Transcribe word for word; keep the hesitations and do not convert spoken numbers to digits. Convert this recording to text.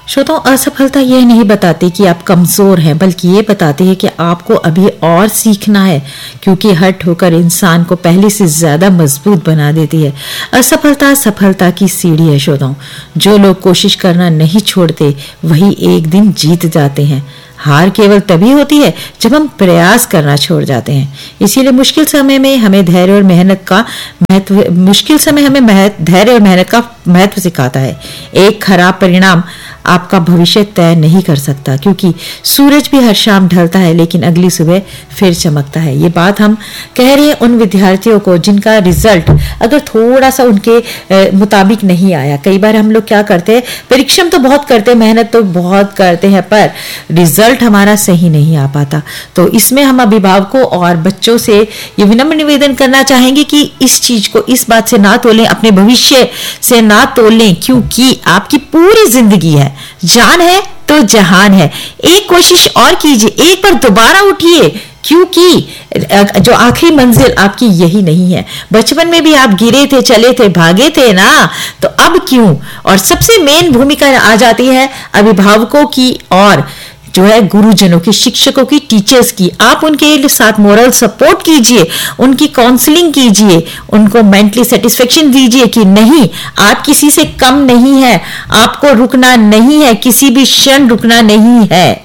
श्रोताओं, असफलता यह नहीं बताती कि आप कमजोर हैं, बल्कि ये बताती है कि आपको अभी और सीखना है, क्योंकि हर ठोकर इंसान को पहले से ज्यादा मजबूत बना देती है। असफलता सफलता की सीढ़ी है श्रोताओं। जो लोग कोशिश करना नहीं छोड़ते वही एक दिन जीत जाते हैं। हार केवल तभी होती है जब हम प्रयास करना छोड़ जाते हैं। इसीलिए मुश्किल समय में हमें धैर्य और मेहनत का महत्व मुश्किल समय हमें धैर्य और मेहनत का महत्व सिखाता है। एक खराब परिणाम आपका भविष्य तय नहीं कर सकता, क्योंकि सूरज भी हर शाम ढलता है लेकिन अगली सुबह फिर चमकता है। ये बात हम कह रहे हैं उन विद्यार्थियों को जिनका रिजल्ट अगर थोड़ा सा उनके ए, मुताबिक नहीं आया। कई बार हम लोग क्या करते हैं, परिश्रम तो बहुत करते हैं, मेहनत तो बहुत करते हैं, पर रिजल्ट हमारा सही नहीं आ पाता। तो इसमें हम अभिभावकों और बच्चों से ये विनम्र निवेदन करना चाहेंगे कि इस चीज को, इस बात से ना तोलें, अपने भविष्य से ना तोलें, क्योंकि आपकी पूरी जिंदगी है, जान है तो जहान है। एक कोशिश और कीजिए, एक बार दोबारा उठिए, क्योंकि जो आखिरी मंजिल आपकी यही नहीं है। बचपन में भी आप गिरे थे, चले थे, भागे थे ना, तो अब क्यों? और सबसे मेन भूमिका आ जाती है अभिभावकों की और जो है गुरुजनों की, शिक्षकों की, टीचर्स की। आप उनके साथ मोरल सपोर्ट कीजिए, उनकी काउंसलिंग कीजिए, उनको मेंटली सेटिस्फेक्शन दीजिए कि नहीं, आप किसी से कम नहीं है, आपको रुकना नहीं है, किसी भी क्षण रुकना नहीं है।